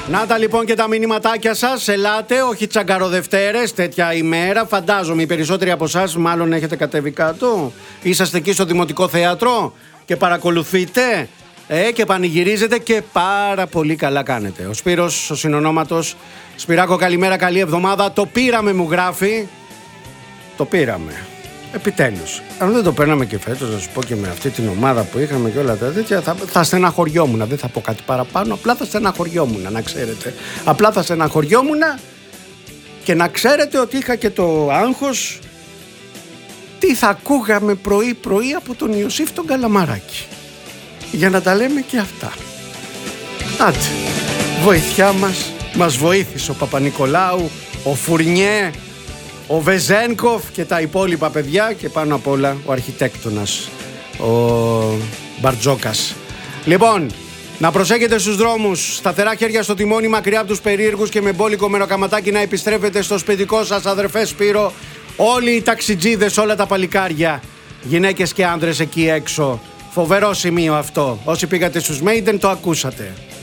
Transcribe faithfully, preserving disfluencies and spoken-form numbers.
Να τα λοιπόν και τα μηνυματάκια σας. Ελάτε, όχι τσαγκαροδευτέρες, τέτοια ημέρα. Φαντάζομαι οι περισσότεροι από εσάς μάλλον έχετε κατέβει κάτω. Είσαστε εκεί στο Δημοτικό Θέατρο και παρακολουθείτε ε, και πανηγυρίζετε και πάρα πολύ καλά κάνετε. Ο Σπύρος, ο συνονόματος. Σπυράκο, καλημέρα, καλή εβδομάδα. Το πήραμε, μου γράφει. Το πήραμε. Επιτέλους. Αν δεν το παίρναμε και φέτος, να σου πω, και με αυτή την ομάδα που είχαμε και όλα τα τέτοια, θα, θα στεναχωριόμουν. Δεν θα πω κάτι παραπάνω. Απλά θα στεναχωριόμουν, να ξέρετε. Απλά θα στεναχωριόμουν και να ξέρετε ότι είχα και το άγχος τι θα ακούγαμε πρωί-πρωί από τον Ιωσήφ τον Καλαμαράκη. Για να τα λέμε και αυτά. Άντε, βοηθιά μας, μας βοήθησε ο Παπα-Νικολάου, ο Φουρνιέ, ο Βεζένκοφ και τα υπόλοιπα παιδιά και πάνω απ' όλα ο αρχιτέκτονας, ο Μπαρτζόκας. Λοιπόν, να προσέχετε στους δρόμους, σταθερά χέρια στο τιμόνι, μακριά από τους περίεργους και με μπόλικο μεροκαματάκι να επιστρέφετε στο σπιτικό σας, αδερφέ Σπύρο. Όλοι οι ταξιτζίδες, όλα τα παλικάρια, γυναίκες και άνδρες εκεί έξω. Φοβερό σημείο αυτό. Όσοι πήγατε στους Μέιντεν το ακούσατε.